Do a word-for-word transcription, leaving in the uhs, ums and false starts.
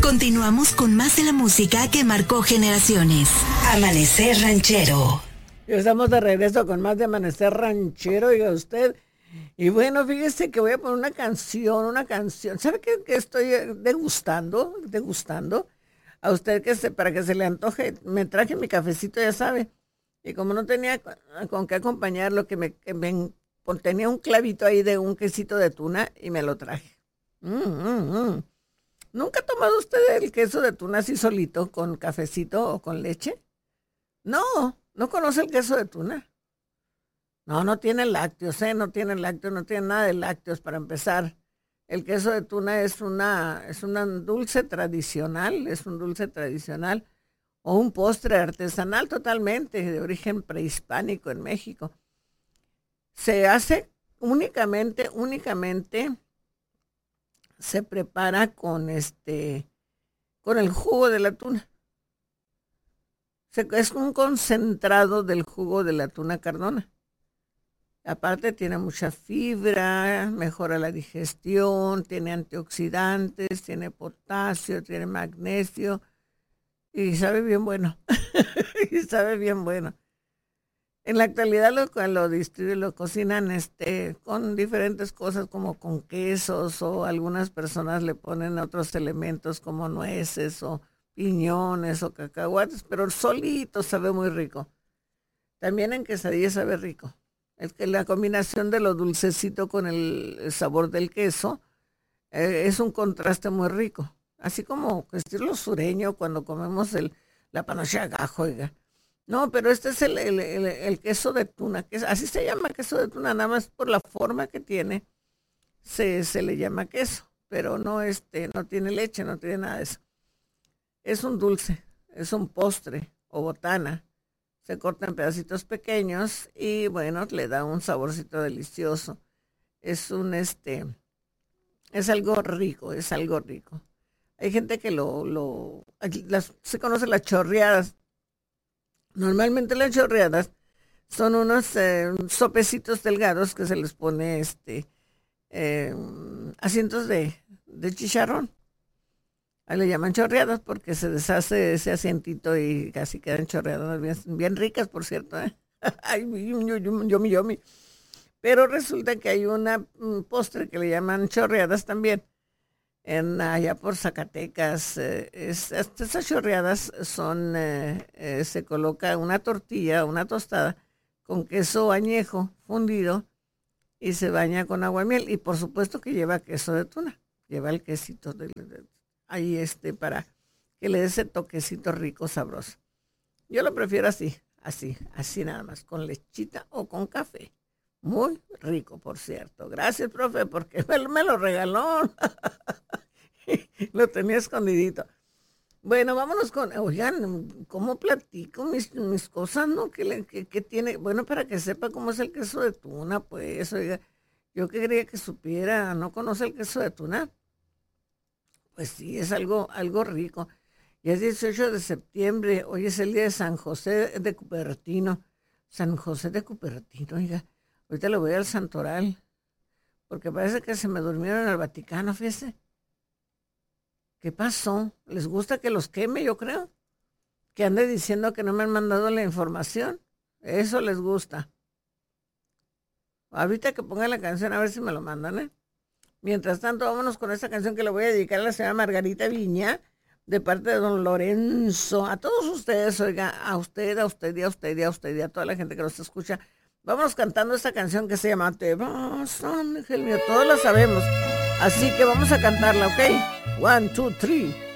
Continuamos con más de la música que marcó generaciones. Amanecer Ranchero. Ya estamos de regreso con más de Amanecer Ranchero, oiga usted. Y bueno, fíjese que voy a poner una canción, una canción. ¿Sabe qué, qué estoy degustando? Degustando. A usted que se, para que se le antoje, me traje mi cafecito, ya sabe. Y como no tenía con, con qué acompañarlo, que me, que me tenía un clavito ahí de un quesito de tuna y me lo traje. Mm, mm, mm. ¿Nunca ha tomado usted el queso de tuna así solito, con cafecito o con leche? No, no conoce el queso de tuna. No, no tiene lácteos, ¿eh? No tiene lácteos, no tiene nada de lácteos para empezar. El queso de tuna es una, es una dulce tradicional, es un dulce tradicional o un postre artesanal totalmente de origen prehispánico en México. Se hace únicamente, únicamente se prepara con este, con el jugo de la tuna. Se, es un concentrado del jugo de la tuna cardona. Aparte tiene mucha fibra, mejora la digestión, tiene antioxidantes, tiene potasio, tiene magnesio y sabe bien bueno. y sabe bien bueno. En la actualidad lo, lo distribuyen, lo cocinan este, con diferentes cosas como con quesos o algunas personas le ponen otros elementos como nueces o piñones o cacahuates, pero solito sabe muy rico. También en quesadilla sabe rico. Es que la combinación de lo dulcecito con el, el sabor del queso eh, es un contraste muy rico. Así como estilo sureño cuando comemos el, la panocha de gajo, oiga. No, pero este es el, el, el, el queso de tuna, que es, así se llama queso de tuna, nada más por la forma que tiene, se, se le llama queso, pero no, este, no tiene leche, no tiene nada de eso. Es un dulce, es un postre o botana. Se corta en pedacitos pequeños y bueno, le da un saborcito delicioso. Es un este, es algo rico, es algo rico. Hay gente que lo, lo, las, se conoce las chorreadas. Normalmente las chorreadas son unos eh, sopecitos delgados que se les pone este, eh, asientos de, de chicharrón. Ahí le llaman chorreadas porque se deshace ese asientito y casi quedan chorreadas bien, bien ricas, por cierto. ¿eh? Ay, yomi, yomi, yomi. Pero resulta que hay una un postre que le llaman chorreadas también. En, allá por Zacatecas, eh, es, estas chorreadas son, eh, eh, se coloca una tortilla, una tostada con queso añejo fundido y se baña con agua y miel. Y por supuesto que lleva queso de tuna, lleva el quesito de, de ahí este para que le dé ese toquecito rico, sabroso. Yo lo prefiero así, así, así nada más, con lechita o con café. Muy rico, por cierto. Gracias, profe, porque me, me lo regaló. Lo tenía escondidito. Bueno, vámonos con, oigan, ¿cómo platico mis, mis cosas, no? ¿Qué, qué, qué tiene? Bueno, para que sepa cómo es el queso de tuna, pues, oiga, yo que quería que supiera, ¿no conoce el queso de tuna? Pues sí, es algo, algo rico. Y es dieciocho de septiembre, hoy es el día de San José de Cupertino. San José de Cupertino, oiga, ahorita le voy al santoral, porque parece que se me durmieron en el Vaticano, fíjese. ¿Qué pasó? ¿Les gusta que los queme, yo creo? Que ande diciendo que no me han mandado la información. Eso les gusta. Ahorita que ponga la canción, a ver si me lo mandan, ¿eh? Mientras tanto, vámonos con esta canción que le voy a dedicar a la señora Margarita Viña, de parte de don Lorenzo. A todos ustedes, oiga, a usted, a usted y a usted y a usted y a toda la gente que nos escucha. Vámonos cantando esta canción que se llama Te vas, ángel mío. Todos la sabemos. Así que vamos a cantarla, ¿ok? One, two, three.